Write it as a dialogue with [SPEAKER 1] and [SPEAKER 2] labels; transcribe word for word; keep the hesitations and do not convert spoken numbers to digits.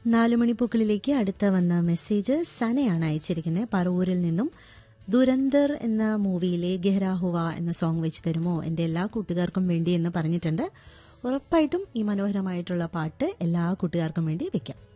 [SPEAKER 1] നാലുമണിപ്പൂക്കളിലേക്ക് അടുത്ത വന്ന മെസ്സേജ് സനയാണ് അയച്ചിരിക്കുന്നത്. പറവൂരിൽ നിന്നും ദുരന്തർ എന്ന മൂവിയിലെ ഗെഹ്റാ ഹുവ എന്ന സോങ് വെച്ച് തരുമോ എന്റെ എല്ലാ കൂട്ടുകാർക്കും വേണ്ടി എന്ന് പറഞ്ഞിട്ടുണ്ട്. ഉറപ്പായിട്ടും ഈ മനോഹരമായിട്ടുള്ള പാട്ട് എല്ലാ കൂട്ടുകാർക്കും വേണ്ടി വെക്കാം.